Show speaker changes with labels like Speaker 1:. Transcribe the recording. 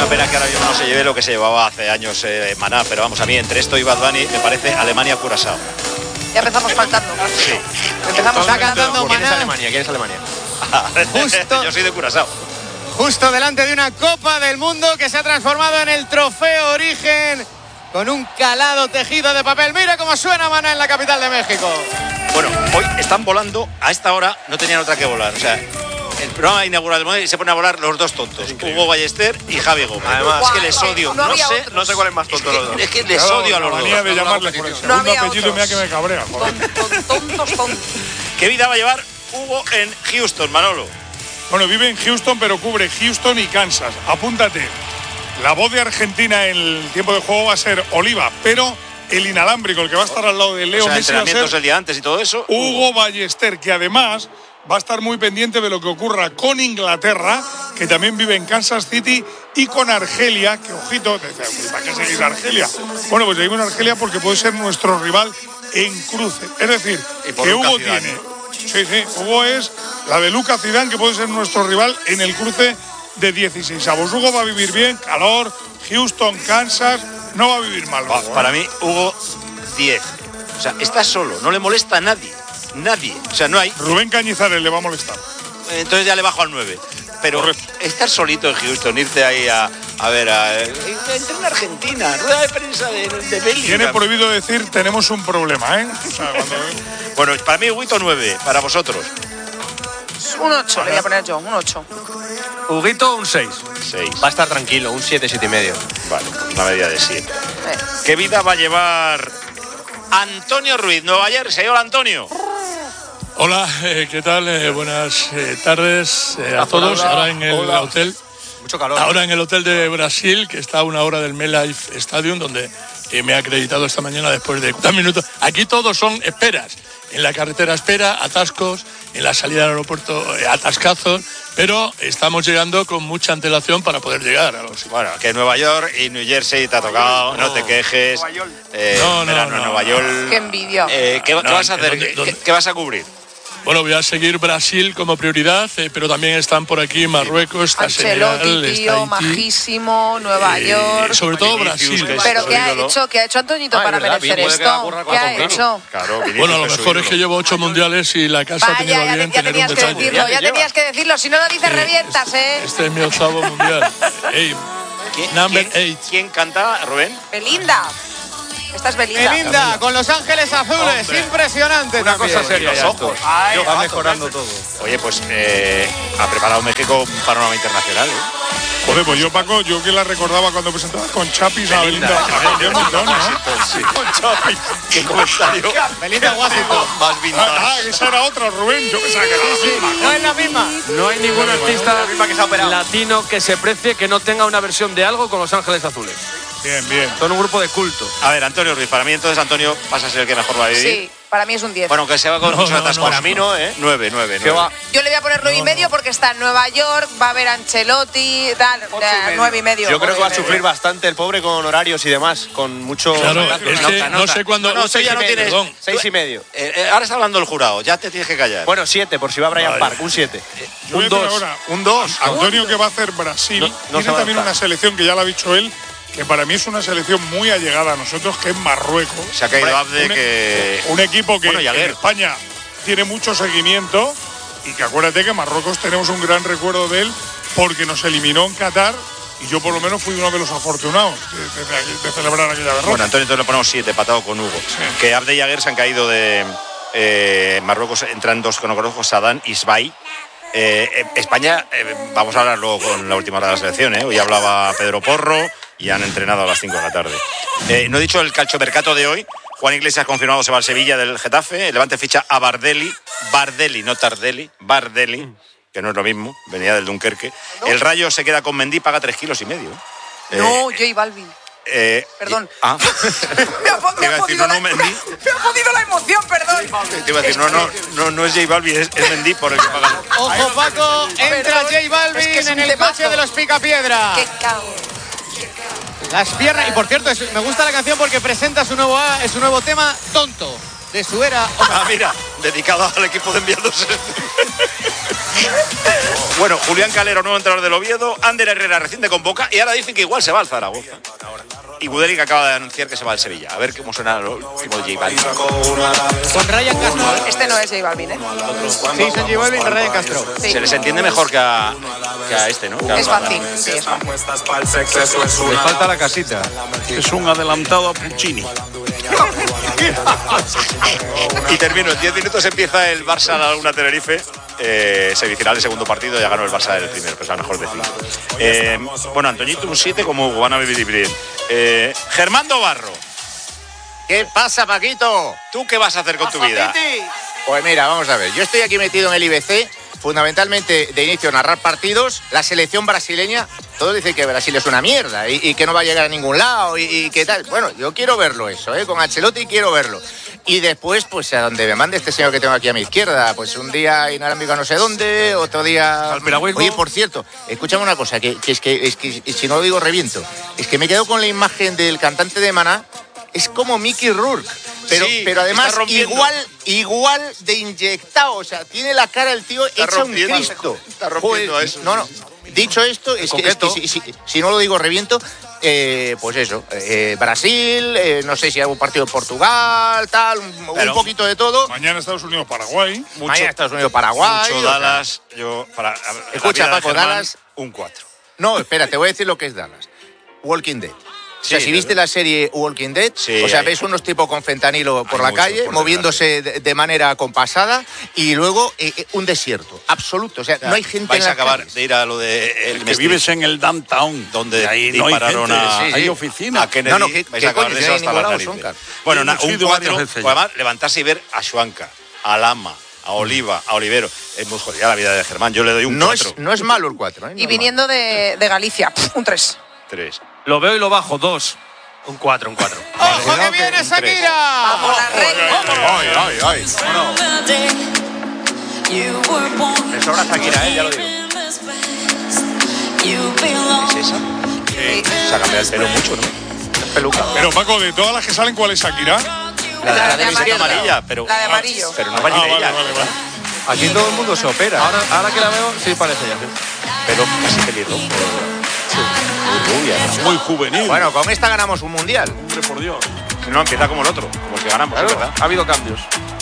Speaker 1: una pena que ahora mismo no se lleve lo que se llevaba hace años Maná, pero vamos, a mí entre esto y Bad Bunny me parece Alemania-Curazao.
Speaker 2: Ya empezamos faltando.
Speaker 1: Sí.
Speaker 2: Empezamos
Speaker 3: Está cantando
Speaker 4: ¿Quién es
Speaker 3: Maná.
Speaker 4: Alemania? ¿Quién es Alemania?
Speaker 3: Justo.
Speaker 1: Yo soy de Curazao.
Speaker 3: Justo delante de una Copa del Mundo que se ha transformado en el Trofeo Origen con un calado tejido de papel. Mira cómo suena Maná en la capital de México.
Speaker 1: Bueno, hoy están volando, a esta hora no tenían otra que volar. O sea, el programa inaugural del mundo y se ponen a volar los dos tontos, Hugo Ballester y Javi Gómez.
Speaker 4: Además,
Speaker 1: es que les odio.
Speaker 4: No sé cuál es más tonto de los dos.
Speaker 1: Es que les odio a los
Speaker 5: La
Speaker 1: dos.
Speaker 5: manía de llamarle por el segundo apellido, mira que me cabrea. Joder.
Speaker 2: Tontos.
Speaker 1: ¿Qué vida va a llevar Hugo en Houston, Manolo?
Speaker 5: Bueno, vive en Houston, pero cubre Houston y Kansas. Apúntate. La voz de Argentina en el tiempo de juego va a ser Oliva, pero el inalámbrico, el que va a estar al lado de Leo
Speaker 1: O sea,
Speaker 5: Messi, va a
Speaker 1: entrenamientos
Speaker 5: ser
Speaker 1: el día antes y todo eso.
Speaker 5: Hugo Ballester, que además va a estar muy pendiente de lo que ocurra con Inglaterra, que también vive en Kansas City, y con Argelia, que ojito, ¿para qué seguís a Argelia? Bueno, pues seguimos a Argelia porque puede ser nuestro rival en cruce. Es decir, que Hugo tiene... Sí, Hugo es la de Lucas Zidane, que puede ser nuestro rival en el cruce de 16avos. Hugo va a vivir bien, calor, Houston, Kansas, no va a vivir mal. Hugo,
Speaker 1: Para mí, Hugo, 10. O sea, está solo, no le molesta a nadie. Nadie. O sea, no hay.
Speaker 5: Rubén Cañizares le va a molestar.
Speaker 1: Entonces ya le bajo al 9. Pero estar solito en Houston, irte ahí a ver, entre en Argentina, rueda de prensa de Bellingham.
Speaker 5: Tiene prohibido decir tenemos un problema, ¿eh? O sea,
Speaker 1: Bueno, para mí, Huguito 9, para vosotros.
Speaker 2: Un 8, le voy a poner yo, un 8.
Speaker 4: Huguito, un 6.
Speaker 1: 6.
Speaker 4: Va a estar tranquilo, un 7, 7,5.
Speaker 1: Vale, una media de 7. ¿Qué vida va a llevar Antonio Ruiz, Nueva Jersey? Hola, Antonio.
Speaker 6: Hola, ¿qué tal? Buenas tardes a todos. Ahora en el hotel.
Speaker 4: Mucho calor.
Speaker 6: Ahora en el hotel de Brasil, que está a una hora del MetLife Stadium, donde me ha acreditado esta mañana después de 40 minutos. Aquí todos son esperas. En la carretera espera, atascos, en la salida del aeropuerto atascazos, pero estamos llegando con mucha antelación para poder llegar a los...
Speaker 1: Bueno, que Nueva York y New Jersey te ha tocado, no te quejes. Verano en Nueva York.
Speaker 2: Qué envidia.
Speaker 1: ¿Qué vas a hacer? ¿Qué vas a cubrir?
Speaker 6: Bueno, voy a seguir Brasil como prioridad, pero también están por aquí Marruecos, está Senegal,
Speaker 2: Ancelotti,
Speaker 6: está
Speaker 2: tío,
Speaker 6: Haití.
Speaker 2: majísimo, Nueva York.
Speaker 6: Sobre todo Brasil.
Speaker 2: Pero ¿qué ha hecho Antoñito para merecer esto? ¿Qué ha hecho?
Speaker 1: Claro,
Speaker 6: Bueno, lo mejor es que llevo 8 mundiales y la casa ha tenido
Speaker 2: Vaya,
Speaker 6: bien
Speaker 2: ya
Speaker 6: tener
Speaker 2: tenías
Speaker 6: un
Speaker 2: que
Speaker 6: detalle.
Speaker 2: decirlo, ya tenías que decirlo. Si no lo dices, revientas, ¿eh?
Speaker 6: Este es mi 8º mundial. Number 8.
Speaker 1: ¿Quién canta, Rubén?
Speaker 2: Belinda. Esta es Belinda.
Speaker 3: Belinda con Los Ángeles Azules, impresionante.
Speaker 4: Una
Speaker 3: también.
Speaker 4: cosa seria.
Speaker 1: Los
Speaker 4: ya
Speaker 1: ojos.
Speaker 4: esto. Va mejorando todo.
Speaker 1: Oye, pues ha preparado México un panorama internacional, ¿eh?
Speaker 5: joder, pues yo, Paco, yo que la recordaba cuando presentaba con Chapis a Belinda. Qué montón, ¿no?
Speaker 1: Sí, con Chapis. Qué comentario.
Speaker 3: Belinda Washington.
Speaker 1: Más vintage.
Speaker 5: Esa era otra, Rubén. Yo pensaba que era la misma.
Speaker 3: No es la misma.
Speaker 4: No hay ningún artista latino que se precie que no tenga una versión de algo con Los Ángeles Azules.
Speaker 5: Bien.
Speaker 4: Son un grupo de culto.
Speaker 1: A ver, Antonio Ruiz, para mí entonces Antonio pasa a ser el que mejor va a vivir.
Speaker 2: Sí, para mí es un 10.
Speaker 1: Bueno, que se va con mucho atasco.
Speaker 4: Para mí no, ¿eh?
Speaker 1: 9.
Speaker 2: Yo le voy a poner 9,5 porque está en Nueva York, va a ver a Ancelotti, tal, 9,5.
Speaker 4: Yo creo que va a sufrir bastante el pobre con horarios y demás, con mucho...
Speaker 6: Claro, es que no sé cuándo...
Speaker 1: No, tú ya no tienes...
Speaker 6: Perdón.
Speaker 4: 6,5.
Speaker 1: Ahora está hablando el jurado, ya te tienes que callar.
Speaker 4: Bueno, 7, por si va Brian Park, un 7.
Speaker 5: Yo voy a
Speaker 4: Un
Speaker 5: decir
Speaker 4: 2.
Speaker 5: ahora,
Speaker 4: Un 2.
Speaker 5: Antonio, que va a hacer Brasil,
Speaker 4: No
Speaker 5: tiene
Speaker 4: se va a
Speaker 5: también
Speaker 4: adaptar.
Speaker 5: una selección que ya lo ha dicho él, que para mí es una selección muy allegada a nosotros, que es Marruecos.
Speaker 1: Se ha caído Abde, que...
Speaker 5: Un equipo que
Speaker 1: Bueno,
Speaker 5: en
Speaker 1: Yaguer.
Speaker 5: España tiene mucho seguimiento, y que acuérdate que Marruecos tenemos un gran recuerdo de él porque nos eliminó en Qatar, y yo por lo menos fui uno de los afortunados de celebrar aquella derrota.
Speaker 1: Bueno, Antonio, entonces le ponemos 7, patado con Hugo. Que Abde y Yaguer se han caído de Marruecos, entran dos conocidos, Sadán y Sbai. España, vamos a hablar luego con la última hora de la selección, ¿eh? Hoy hablaba Pedro Porro y han entrenado a las 5 de la tarde. No he dicho el calchomercato de hoy. Juan Iglesias confirmado se va al Sevilla del Getafe. El Levante ficha a Bardelli, no Tardelli, Bardelli, que no es lo mismo, venía del Dunkerque. El Rayo se queda con Mendy, paga 3,5 kilos.
Speaker 2: No, J Balvin. Perdón. Me ha podido la emoción, perdón.
Speaker 1: Te iba a decir, no es J Balvin, es Mendy por el que pagan.
Speaker 3: Ojo, Paco, entra J Balvin
Speaker 2: es que es
Speaker 3: en
Speaker 2: un
Speaker 3: el
Speaker 2: temazo.
Speaker 3: coche de los Picapiedra.
Speaker 2: Qué cago.
Speaker 3: Las piernas, y por cierto, me gusta la canción porque presenta su nuevo tema, Tonto, de su era.
Speaker 1: Ah, mira, dedicada al equipo de enviados. Bueno, Julián Calero, nuevo entrenador del Oviedo. Ander Herrera recién de convoca y ahora dicen que igual se va al Zaragoza. Y Guderic acaba de anunciar que se va al Sevilla. A ver cómo suena lo último de J Balvin.
Speaker 3: Con Ryan Castro.
Speaker 2: Este no es J Balvin, ¿eh?
Speaker 3: Sí, son J Balvin y Ryan Castro.
Speaker 2: Sí.
Speaker 1: Se les entiende mejor que a este, ¿no?
Speaker 2: Es fácil, sí, es fácil.
Speaker 7: Le falta la casita. Es un adelantado a Puccini.
Speaker 1: Y termino, en 10 minutos empieza el Barça Laguna Tenerife, semifinal de segundo partido, ya ganó el Barça el primero, pues a lo mejor de 5. Bueno, Antoñito un 7 como Hugo, van a vivir bien. Germando Barro,
Speaker 8: ¿Qué pasa, Paquito?
Speaker 1: ¿tú qué vas a hacer con tu vida?
Speaker 8: Pues mira, vamos a ver. Yo estoy aquí metido en el IBC, fundamentalmente de inicio narrar partidos. La selección brasileña, todos dicen que Brasil es una mierda y que no va a llegar a ningún lado y que tal. Bueno, yo quiero verlo eso, con Ancelotti quiero verlo. Y después, pues a donde me mande este señor que tengo aquí a mi izquierda, pues un día inalámbrico a no sé dónde, otro día... Oye, por cierto, escúchame una cosa, que es que si no lo digo reviento. Es que me quedo con la imagen del cantante de Maná. Es como Mickey Rourke, pero además igual de inyectado. O sea, tiene la cara el tío hecha un Cristo.
Speaker 1: Está rompiendo eso.
Speaker 8: No. Dicho esto, es que si no lo digo reviento, pues eso. Brasil, no sé si hay un partido de Portugal, tal, un poquito de todo.
Speaker 5: Mañana Estados Unidos-Paraguay.
Speaker 8: Mañana Estados Unidos-Paraguay.
Speaker 1: Mucho Dallas.
Speaker 8: Escucha, Paco, Dallas.
Speaker 1: Un 4.
Speaker 8: No, espera, te voy a decir lo que es Dallas. Walking Dead. O sea, si viste la serie Walking Dead, o sea, ves unos tipos con fentanilo por la calle, moviéndose de manera compasada, y luego un desierto absoluto. O sea, no hay gente.
Speaker 1: Vais
Speaker 8: en
Speaker 1: a acabar
Speaker 8: calles.
Speaker 1: de ir a lo de
Speaker 7: Que vives en el downtown,
Speaker 1: donde
Speaker 7: ahí no
Speaker 1: dispararon
Speaker 7: hay
Speaker 1: a
Speaker 7: hay oficinas.
Speaker 1: a Kennedy.
Speaker 8: No, ¿qué
Speaker 1: vais a acabar
Speaker 8: coño?
Speaker 1: de
Speaker 8: Si
Speaker 1: eso
Speaker 8: no hay
Speaker 1: hasta
Speaker 8: ningún
Speaker 1: las
Speaker 8: lado,
Speaker 1: narices.
Speaker 8: son
Speaker 1: Bueno,
Speaker 7: Yo no
Speaker 1: un
Speaker 7: he ido
Speaker 1: 4.
Speaker 7: varias veces ya.
Speaker 1: Además, levantarse y ver a Schwanka, a Lama, a Oliva, a Olivero. Es muy jodida la vida de Germán. Yo le doy un 4.
Speaker 8: No es malo el 4.
Speaker 2: Y viniendo de Galicia, un 3.
Speaker 1: 3.
Speaker 4: Lo veo y lo bajo, 2. Un 4.
Speaker 3: ¡Ojo que viene Shakira!
Speaker 2: ¡Vamos, la reina!
Speaker 8: ¡Ay!
Speaker 1: Me sobra Shakira, ya lo digo. ¿Es esa? Se ha cambiado el pelo mucho, ¿no? Es peluca.
Speaker 5: Pero Paco, de todas las que salen, ¿cuál es Shakira?
Speaker 1: La de camiseta amarilla, pero...
Speaker 2: La de amarillo.
Speaker 1: Pero no va a ir ella.
Speaker 5: Vale.
Speaker 3: Aquí todo el mundo se opera.
Speaker 4: Ahora que la veo, sí parece ya.
Speaker 1: Pero casi pelirrojo. Muy rubia, ¿no?
Speaker 7: Muy juvenil.
Speaker 8: Bueno, con esta ganamos un mundial.
Speaker 7: Hombre, por Dios.
Speaker 1: No, empieza como el otro, como el que ganamos,
Speaker 4: Claro,
Speaker 1: es verdad.
Speaker 4: ha habido cambios.